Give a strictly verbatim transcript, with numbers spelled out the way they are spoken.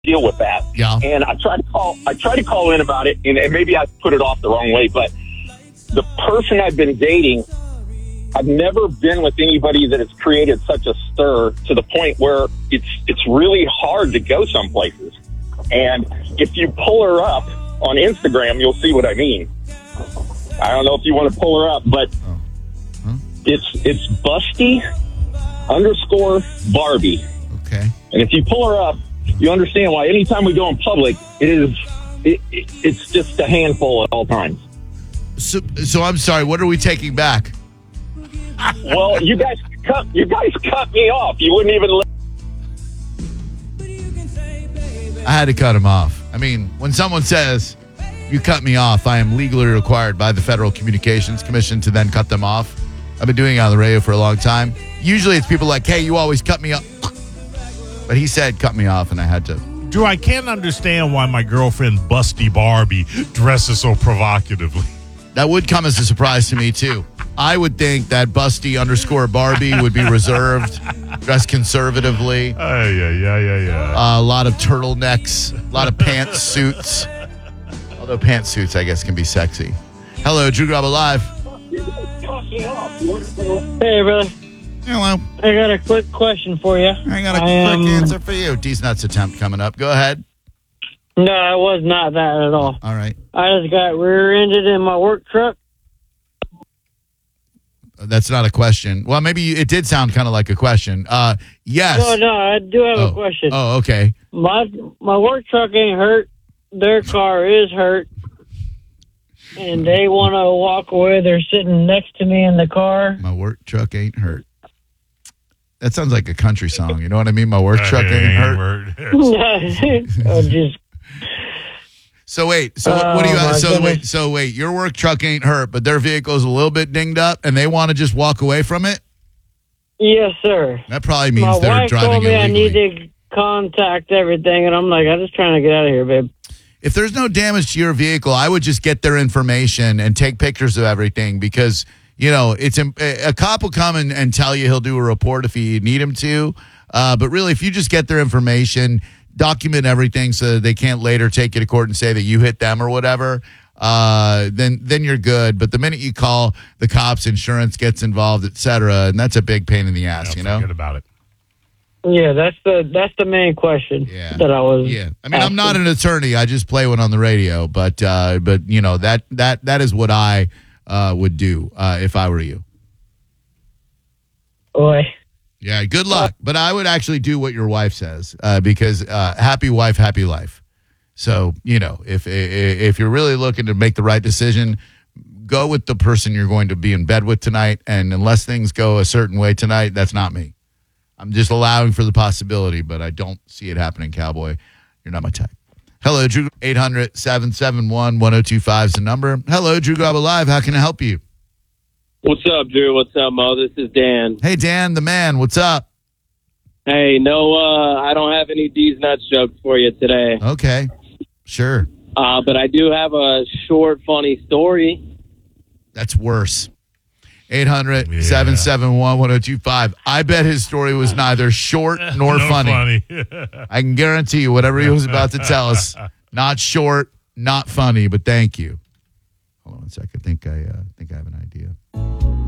deal with that. Yeah. And I tried to call, I tried to call in about it, and, and maybe I put it off the wrong way, but the person I've been dating, I've never been with anybody that has created such a stir to the point where it's it's really hard to go some places. And if you pull her up on Instagram, you'll see what I mean. I don't know if you want to pull her up, but Oh. Huh? it's it's Busty underscore Barbie. Okay. And if you pull her up, you understand why anytime we go in public, it is it, it, it's just a handful at all times. So, so I'm sorry. What are we taking back? Well, you guys cut you guys cut me off. You wouldn't even let. I had to cut him off. I mean, when someone says, you cut me off, I am legally required by the Federal Communications Commission to then cut them off. I've been doing it on the radio for a long time. Usually it's people like, hey, you always cut me off. But he said, cut me off, and I had to. Drew, I can't understand why my girlfriend Busty Barbie dresses so provocatively. That would come as a surprise to me, too. I would think that Busty underscore Barbie would be reserved, dressed conservatively. Oh, yeah, yeah, yeah, yeah. Uh, a lot of turtlenecks, a lot of pantsuits. Although pantsuits, I guess, can be sexy. Hello, Drew Graba Live. Hey, brother. Hello. I got a quick question for you. I got a I, quick um, answer for you. D's Nuts attempt coming up. Go ahead. No, it was not that at all. All right. I just got rear-ended in my work truck. That's not a question. Well, maybe you, it did sound kind of like a question. Uh, yes. No, no, I do have oh. a question. Oh, okay. My my work truck ain't hurt. Their car is hurt. And they want to walk away. They're sitting next to me in the car. My work truck ain't hurt. That sounds like a country song. You know what I mean? My work truck ain't hurt. I just So wait, so what, what do you? Oh, my So goodness. wait, so wait. Your work truck ain't hurt, but their vehicle's a little bit dinged up, and they want to just walk away from it. Yes, sir. That probably means My they're wife driving told me I illegally. need to contact everything, and I'm like, I'm just trying to get out of here, babe. If there's no damage to your vehicle, I would just get their information and take pictures of everything because, you know, it's a, a cop will come and, and tell you he'll do a report if you need him to. Uh, but really, if you just get their information, document everything so that they can't later take you to court and say that you hit them or whatever, uh, then then you're good. But the minute you call the cops, insurance gets involved, et cetera, and that's a big pain in the ass, Yeah, you know? forget about it. Yeah, that's the that's the main question Yeah. that I was. Yeah, I mean, I'm not an attorney. I just play one on the radio, but uh, but you know that that that is what I uh, would do uh, if I were you. Boy. Yeah, good luck. But I would actually do what your wife says uh, because uh, happy wife, happy life. So you know, if if you're really looking to make the right decision, go with the person you're going to be in bed with tonight. And unless things go a certain way tonight, that's not me. I'm just allowing for the possibility, but I don't see it happening, Cowboy. You're not my type. Hello, Drew. eight hundred, seven seven one, one oh two five is the number. Hello, Drew Graba Live. How can I help you? What's up, Drew? What's up, Mo? This is Dan. Hey, Dan, the man. What's up? Hey, no, uh, I don't have any D's Nuts jokes for you today. Okay. Sure. Uh, but I do have a short, funny story. That's worse. eight hundred, seven seven one, one oh two five. I bet his story was neither short nor No funny. funny. I can guarantee you whatever he was about to tell us, not short, not funny, but thank you. Hold on one sec. I think I uh, think I have an idea.